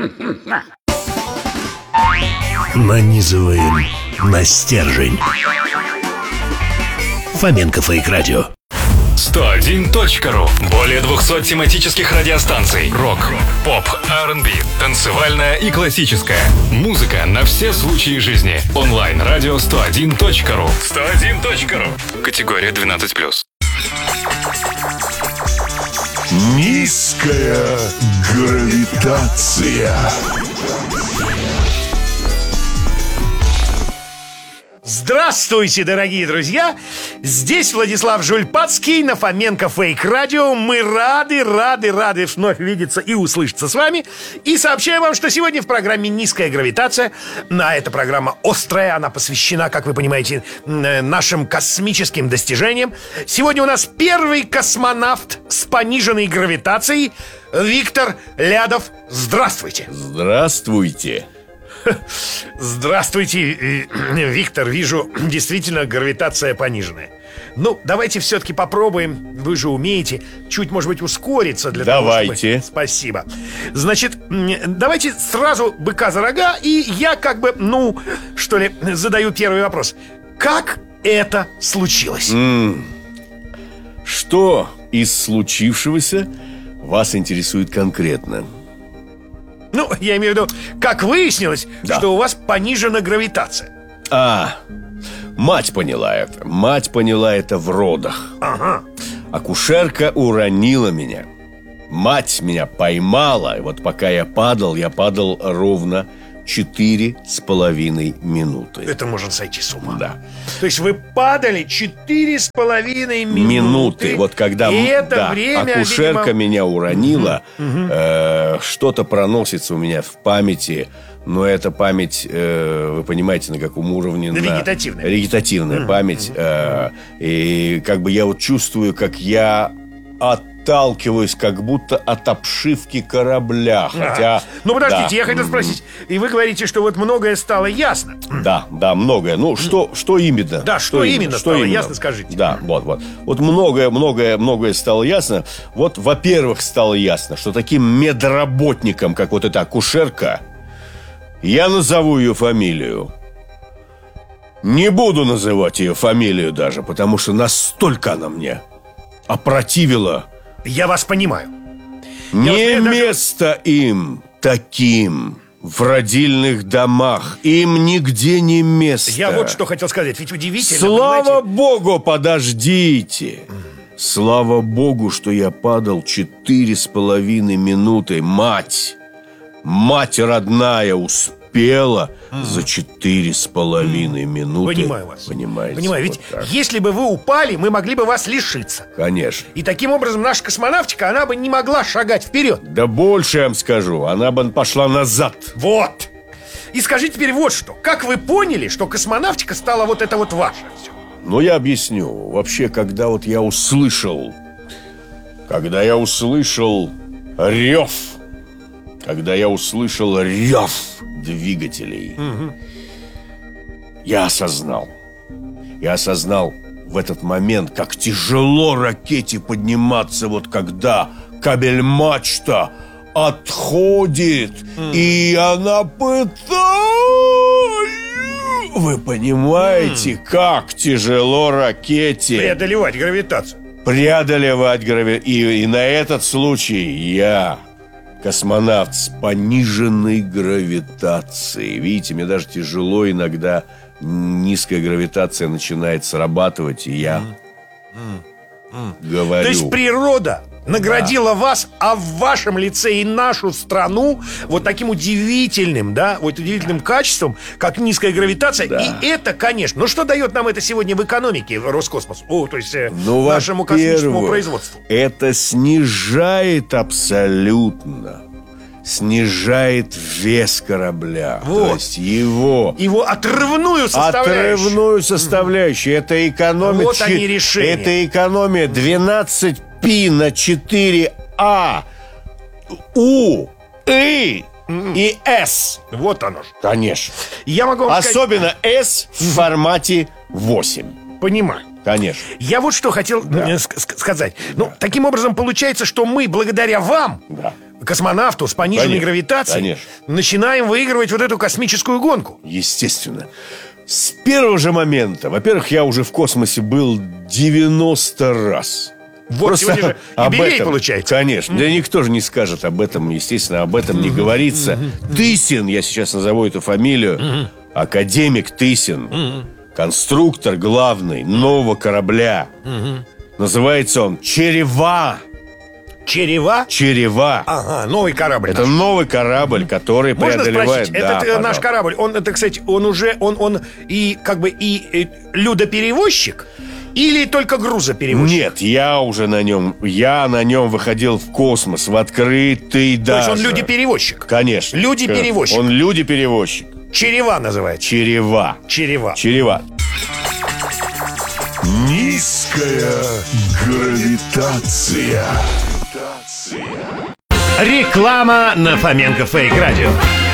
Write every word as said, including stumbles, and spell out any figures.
Нанизываем на стержень. Фоменко Фейк Радио. сто один точка ру. Более двухсот тематических радиостанций. Рок, поп, ар энд би, танцевальная и классическая. Музыка на все случаи жизни. Онлайн-радио сто один точка ру. сто один точка ру. Категория двенадцать плюс. Низкая гравитация. Здравствуйте, дорогие друзья! Здесь Владислав Жульпацкий на Фоменко Фейк Радио. Мы рады, рады, рады вновь видеться и услышаться с вами. И сообщаю вам, что сегодня в программе «Низкая гравитация». На эта программа острая, она посвящена, как вы понимаете, нашим космическим достижениям. Сегодня у нас первый космонавт с пониженной гравитацией Виктор Лядов. Здравствуйте! Здравствуйте! Здравствуйте, Виктор. Вижу, действительно, гравитация пониженная. Ну, давайте все-таки попробуем. Вы же умеете чуть, может быть, ускориться для давайте. того, чтобы... Спасибо. Значит, давайте сразу быка за рога. И я как бы, ну, что ли, задаю первый вопрос. Как это случилось? М-м. Что из случившегося вас интересует конкретно? Ну, я имею в виду, как выяснилось, да. что у вас понижена гравитация. А, мать поняла это. Мать поняла это в родах. Ага. Акушерка уронила меня. Мать меня поймала. И вот пока я падал, я падал ровно четыре с половиной минуты. Это можно сойти с ума. Да. То есть вы падали четыре с половиной минуты. Минуты. Вот когда и это да, время, акушерка видимо... меня уронила, угу, угу. Э, что-то проносится у меня в памяти. Но эта память, э, вы понимаете, на каком уровне? Вегетативная. На, вегетативная угу, память. Угу. Э, и как бы я вот чувствую, как я отталкиваюсь как будто от обшивки корабля. Хотя... А, ну, подождите, да. я хотел спросить. И вы говорите, что вот многое стало ясно. Да, да, многое. Ну, что, что именно? Да, что, что именно, именно стало что именно? ясно, скажите. Да, вот, вот. Вот многое, многое, многое стало ясно. Вот, во-первых, стало ясно, что таким медработником, как вот эта акушерка, я назову ее фамилию. Не буду называть ее фамилию даже, потому что настолько она мне опротивила. Я вас понимаю. Не я место даже... им таким в родильных домах. Им нигде не место. Я вот что хотел сказать. Ведь удивительно. Слава понимаете? Богу, подождите. Слава Богу, что я падал четыре с половиной минуты. Мать, мать родная успела mm. за четыре с половиной mm. минуты. Понимаю вас. Понимаете? Понимаю, ведь вот если бы вы упали, мы могли бы вас лишиться. Конечно. И таким образом наша космонавтика, она бы не могла шагать вперед. Да больше я вам скажу, она бы пошла назад. Вот. И скажите теперь вот что. Как вы поняли, что космонавтика стала вот это вот ваше все? Ну, я объясню. Вообще, когда вот я услышал, когда я услышал рев, когда я услышал рев двигателей, угу. я осознал, я осознал в этот момент, как тяжело ракете подниматься, вот когда кабель-мачта отходит, mm. и она пытается... Вы понимаете, mm. как тяжело ракете преодолевать гравитацию. Преодолевать гравитацию. И, и на этот случай я, космонавт с пониженной гравитацией. Видите, мне даже тяжело иногда. Низкая гравитация начинает срабатывать, и я mm. Mm. говорю. То есть природа наградила да. вас, а в вашем лице и нашу страну вот таким удивительным, да, вот удивительным качеством, как низкая гравитация. Да. И это, конечно, ну что дает нам это сегодня в экономике, в Роскосмос, о, то есть ну, нашему космическому производству? Это снижает абсолютно, снижает вес корабля. Вот. То есть его... Его отрывную составляющую. Отрывную составляющую. Это экономия... Вот они решения. Это экономия двенадцать пи на четыре а, У, И и С. Вот оно же. Конечно. Я могу вам Особенно сказать... S в формате восемь. Понимаю. Конечно. Я вот что хотел э, ск- ск- сказать. Ну, таким образом, получается, что мы, благодаря вам, Да. космонавту с пониженной Конечно, гравитацией, конечно. начинаем выигрывать вот эту космическую гонку. Естественно. С первого же момента, во-первых, я уже в космосе был девяносто раз. Вот сегодня же об юбилей этом, получается. Конечно. Да никто же не скажет об этом, естественно, об этом не говорится. Тысин, я сейчас назову эту фамилию, академик Тысин, конструктор главный нового корабля. Называется он Черева. Черева? Черева. Ага, новый корабль. Это наш. новый корабль, который Можно преодолевает... спросить, Да, этот э, наш пожалуйста. корабль, он, это, кстати, он уже, он, он и как бы и, э, людоперевозчик или только грузоперевозчик? Нет, я уже на нем, я на нем выходил в космос, в открытый То даже. есть он люди-перевозчик? Конечно. Люди-перевозчик. Он люди-перевозчик. Черева называется. Черева. Черева. Черева. Низкая гравитация. Реклама на Фоменко Фейк Радио.